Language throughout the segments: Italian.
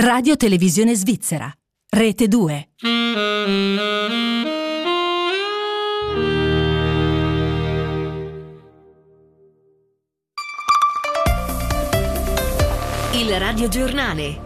Radio Televisione Svizzera, Rete 2. Il radiogiornale.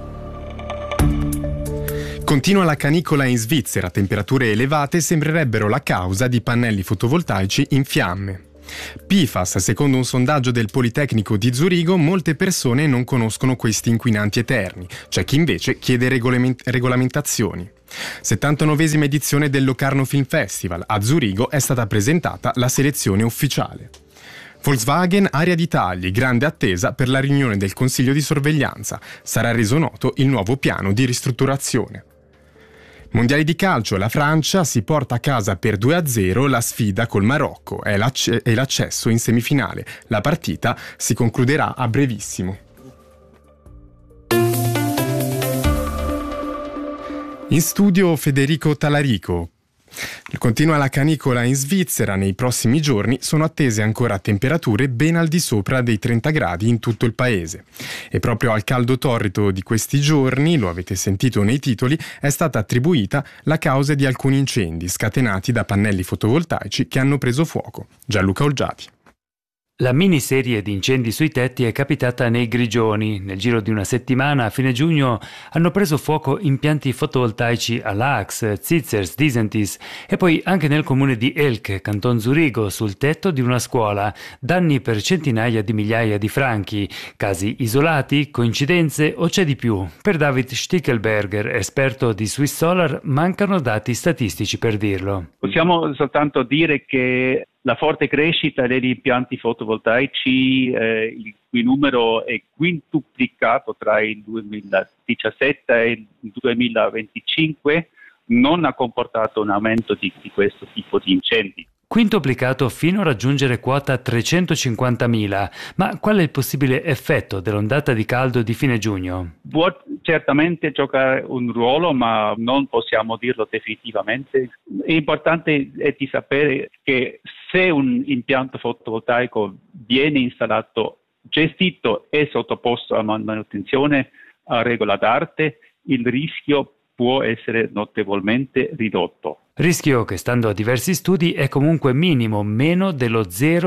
Continua la canicola in Svizzera, temperature elevate sembrerebbero la causa di pannelli fotovoltaici in fiamme. PFAS, secondo un sondaggio del Politecnico di Zurigo, molte persone non conoscono questi inquinanti eterni, c'è chi invece chiede regolamentazioni. 79esima edizione del Locarno Film Festival, a Zurigo è stata presentata la selezione ufficiale. Volkswagen, area di tagli, grande attesa per la riunione del Consiglio di sorveglianza, sarà reso noto il nuovo piano di ristrutturazione. Mondiali di calcio, la Francia si porta a casa per 2-0 la sfida col Marocco e l'accesso in semifinale. La partita si concluderà a brevissimo. In studio Federico Talarico. Continua la canicola in Svizzera, nei prossimi giorni sono attese ancora temperature ben al di sopra dei 30 gradi in tutto il paese. E proprio al caldo torrido di questi giorni, lo avete sentito nei titoli, è stata attribuita la causa di alcuni incendi scatenati da pannelli fotovoltaici che hanno preso fuoco. Gianluca Olgiati. La miniserie di incendi sui tetti è capitata nei Grigioni. Nel giro di una settimana, a fine giugno, hanno preso fuoco impianti fotovoltaici a Laax, Zitzers, Disentis e poi anche nel comune di Elk, Canton Zurigo, sul tetto di una scuola. Danni per centinaia di migliaia di franchi. Casi isolati, coincidenze o c'è di più? Per David Stickelberger, esperto di Swiss Solar, mancano dati statistici per dirlo. Possiamo soltanto dire che la forte crescita degli impianti fotovoltaici, il cui numero è quintuplicato tra il 2017 e il 2025, non ha comportato un aumento di questo tipo di incendi. Quintuplicato fino a raggiungere quota 350.000. Ma qual è il possibile effetto dell'ondata di caldo di fine giugno? Può certamente giocare un ruolo, ma non possiamo dirlo definitivamente. È importante di sapere che se un impianto fotovoltaico viene installato, gestito e sottoposto a manutenzione a regola d'arte, il rischio può essere notevolmente ridotto. Rischio che, stando a diversi studi, è comunque minimo, meno dello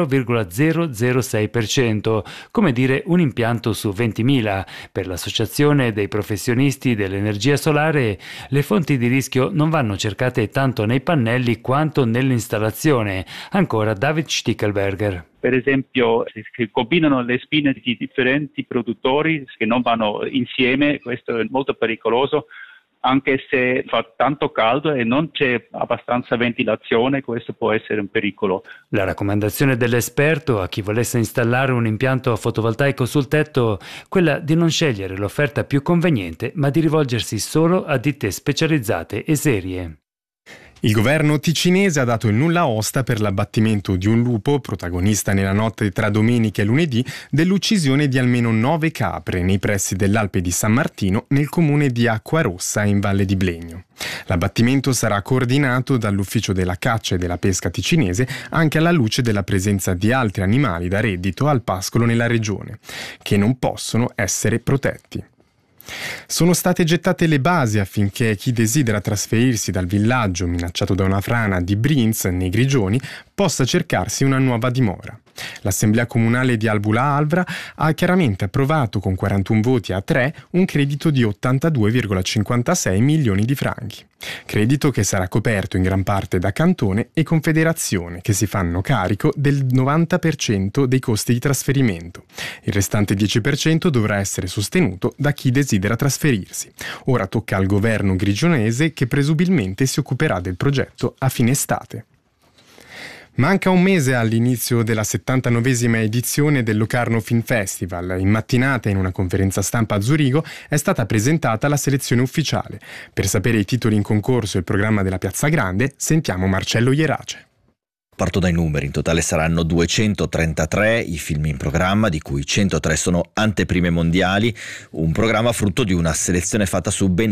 0,006%, come dire un impianto su 20.000. Per l'Associazione dei professionisti dell'energia solare, le fonti di rischio non vanno cercate tanto nei pannelli quanto nell'installazione. Ancora David Stickelberger. Per esempio, se combinano le spine di differenti produttori che non vanno insieme, questo è molto pericoloso. Anche se fa tanto caldo e non c'è abbastanza ventilazione, questo può essere un pericolo. La raccomandazione dell'esperto a chi volesse installare un impianto fotovoltaico sul tetto, quella di non scegliere l'offerta più conveniente, ma di rivolgersi solo a ditte specializzate e serie. Il governo ticinese ha dato il nulla osta per l'abbattimento di un lupo, protagonista nella notte tra domenica e lunedì, dell'uccisione di almeno 9 capre nei pressi dell'Alpe di San Martino, nel comune di Acquarossa in Valle di Blegno. L'abbattimento sarà coordinato dall'Ufficio della Caccia e della Pesca ticinese, anche alla luce della presenza di altri animali da reddito al pascolo nella regione, che non possono essere protetti. Sono state gettate le basi affinché chi desidera trasferirsi dal villaggio minacciato da una frana di Brienz nei Grigioni possa cercarsi una nuova dimora. L'Assemblea Comunale di Albula Alvra ha chiaramente approvato con 41 voti a 3 un credito di 82,56 milioni di franchi. Credito che sarà coperto in gran parte da Cantone e Confederazione, che si fanno carico del 90% dei costi di trasferimento. Il restante 10% dovrà essere sostenuto da chi desidera trasferirsi. Ora tocca al governo grigionese, che presumibilmente si occuperà del progetto a fine estate. Manca un mese all'inizio della 79esima edizione del Locarno Film Festival. In mattinata, in una conferenza stampa a Zurigo, è stata presentata la selezione ufficiale. Per sapere i titoli in concorso e il programma della Piazza Grande, sentiamo Marcello Ierace. Parto dai numeri, in totale saranno 233 i film in programma, di cui 103 sono anteprime mondiali, un programma frutto di una selezione fatta su ben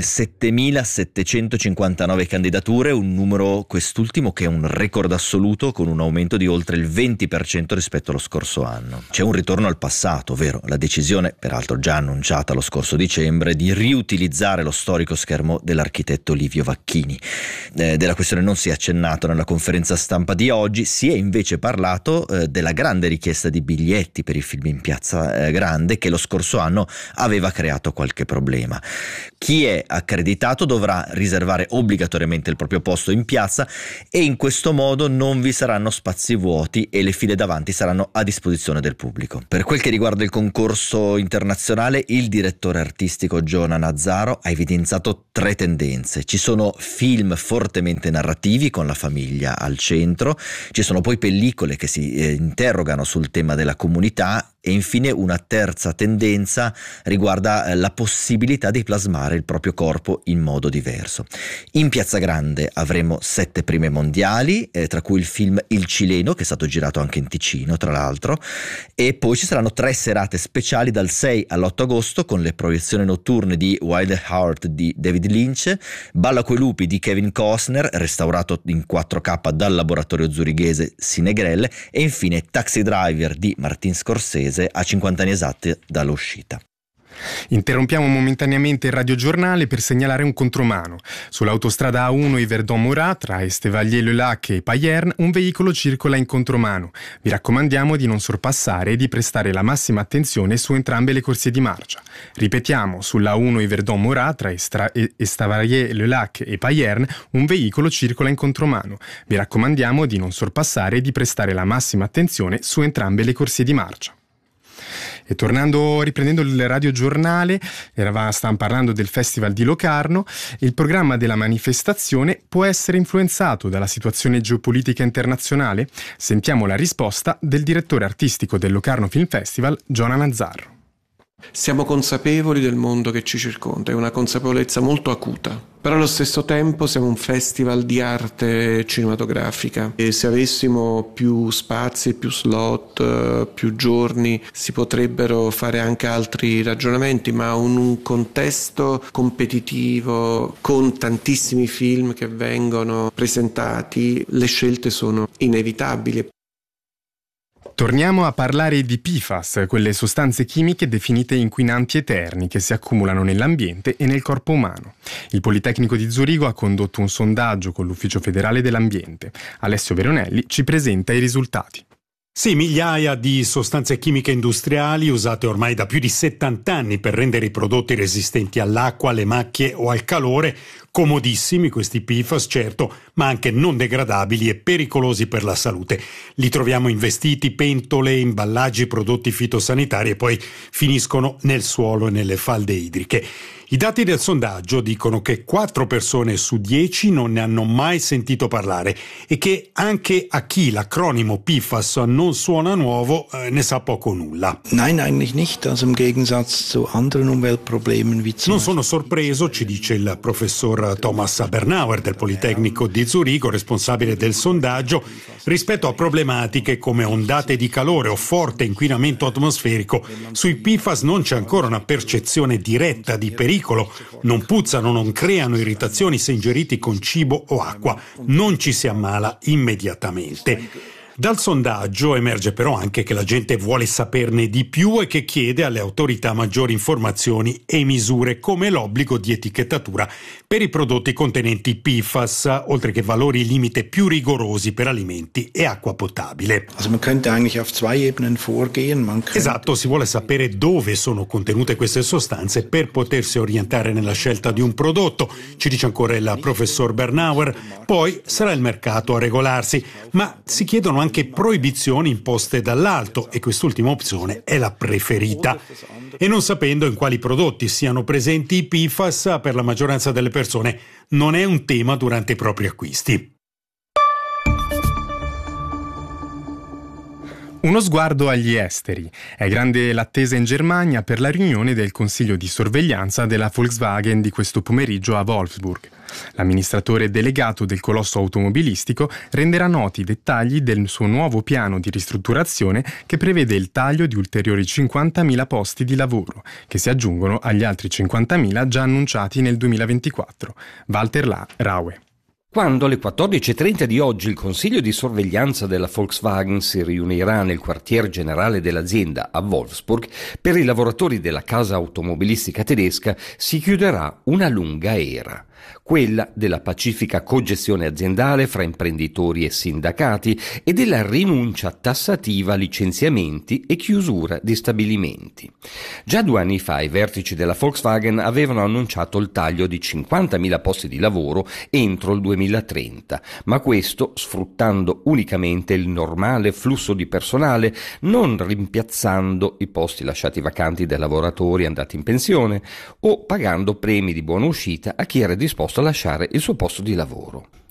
7.759 candidature, un numero quest'ultimo che è un record assoluto con un aumento di oltre il 20% rispetto allo scorso anno. C'è un ritorno al passato, ovvero la decisione, peraltro già annunciata lo scorso dicembre, di riutilizzare lo storico schermo dell'architetto Livio Vacchini. Della questione non si è accennato nella conferenza stampa di oggi. Si è invece parlato della grande richiesta di biglietti per i film in Piazza Grande, che lo scorso anno aveva creato qualche problema. Chi è accreditato dovrà riservare obbligatoriamente il proprio posto in piazza e in questo modo non vi saranno spazi vuoti e le file davanti saranno a disposizione del pubblico. Per quel che riguarda il concorso internazionale, il direttore artistico Jonah Nazzaro ha evidenziato 3 tendenze. Ci sono film fortemente narrativi con la famiglia al centro, ci sono poi pellicole che si interrogano sul tema della comunità e infine una terza tendenza riguarda la possibilità di plasmare il proprio corpo in modo diverso. In Piazza Grande avremo 7 prime mondiali, tra cui il film Il Cileno, che è stato girato anche in Ticino tra l'altro, e poi ci saranno 3 serate speciali dal 6 all'8 agosto con le proiezioni notturne di Wild Heart di David Lynch, Balla coi lupi di Kevin Costner, restaurato in 4K dal laboratorio zurighese Cinegrelle, e infine Taxi Driver di Martin Scorsese a 50 anni esatti dall'uscita. Interrompiamo momentaneamente il radiogiornale per segnalare un contromano. Sull'autostrada A1 Yverdon-Murat tra Estevalier-le-Lac e Payerne un veicolo circola in contromano. Vi raccomandiamo di non sorpassare e di prestare la massima attenzione su entrambe le corsie di marcia. Ripetiamo, sulla A1 Yverdon-Murat tra Estevalier-le-Lac e Payerne un veicolo circola in contromano. Vi raccomandiamo di non sorpassare e di prestare la massima attenzione su entrambe le corsie di marcia. E riprendendo il radiogiornale, stavamo parlando del Festival di Locarno. Il programma della manifestazione può essere influenzato dalla situazione geopolitica internazionale? Sentiamo la risposta del direttore artistico del Locarno Film Festival, Jonah Nazzaro. Siamo consapevoli del mondo che ci circonda, è una consapevolezza molto acuta, però allo stesso tempo siamo un festival di arte cinematografica e se avessimo più spazi, più slot, più giorni si potrebbero fare anche altri ragionamenti, ma in un contesto competitivo con tantissimi film che vengono presentati le scelte sono inevitabili. Torniamo a parlare di PFAS, quelle sostanze chimiche definite inquinanti eterni che si accumulano nell'ambiente e nel corpo umano. Il Politecnico di Zurigo ha condotto un sondaggio con l'Ufficio Federale dell'Ambiente. Alessio Veronelli ci presenta i risultati. Sì, migliaia di sostanze chimiche industriali usate ormai da più di 70 anni per rendere i prodotti resistenti all'acqua, alle macchie o al calore. Comodissimi questi PFAS, certo, ma anche non degradabili e pericolosi per la salute. Li troviamo in vestiti, pentole, imballaggi, prodotti fitosanitari e poi finiscono nel suolo e nelle falde idriche. I dati del sondaggio dicono che 4 persone su 10 non ne hanno mai sentito parlare e che anche a chi l'acronimo PFAS non suona nuovo ne sa poco o nulla. Nein, eigentlich nicht. Also im Gegensatz zu anderen Umweltproblemen wie zum Non sono sorpreso, ci dice il professor Thomas Bernauer del Politecnico di Zurigo, responsabile del sondaggio, rispetto a problematiche come ondate di calore o forte inquinamento atmosferico. Sui PFAS non c'è ancora una percezione diretta di pericolo, non puzzano, non creano irritazioni se ingeriti con cibo o acqua, non ci si ammala immediatamente. Dal sondaggio emerge però anche che la gente vuole saperne di più e che chiede alle autorità maggiori informazioni e misure, come l'obbligo di etichettatura per i prodotti contenenti PFAS, oltre che valori limite più rigorosi per alimenti e acqua potabile. Esatto, si vuole sapere dove sono contenute queste sostanze per potersi orientare nella scelta di un prodotto, ci dice ancora il professor Bernauer. Poi sarà il mercato a regolarsi, ma si chiedono anche proibizioni imposte dall'alto e quest'ultima opzione è la preferita. E non sapendo in quali prodotti siano presenti i PFAS, per la maggioranza delle persone non è un tema durante i propri acquisti. Uno sguardo agli esteri. È grande l'attesa in Germania per la riunione del Consiglio di sorveglianza della Volkswagen di questo pomeriggio a Wolfsburg. L'amministratore delegato del colosso automobilistico renderà noti i dettagli del suo nuovo piano di ristrutturazione che prevede il taglio di ulteriori 50.000 posti di lavoro, che si aggiungono agli altri 50.000 già annunciati nel 2024. Walter Raue. Quando alle 14.30 di oggi il Consiglio di sorveglianza della Volkswagen si riunirà nel quartier generale dell'azienda a Wolfsburg, per i lavoratori della casa automobilistica tedesca si chiuderà una lunga era. Quella della pacifica cogestione aziendale fra imprenditori e sindacati e della rinuncia tassativa a licenziamenti e chiusura di stabilimenti. Già 2 anni fa i vertici della Volkswagen avevano annunciato il taglio di 50.000 posti di lavoro entro il 2030, ma questo sfruttando unicamente il normale flusso di personale, non rimpiazzando i posti lasciati vacanti dai lavoratori andati in pensione o pagando premi di buona uscita a chi era disposto a lasciare il suo posto di lavoro.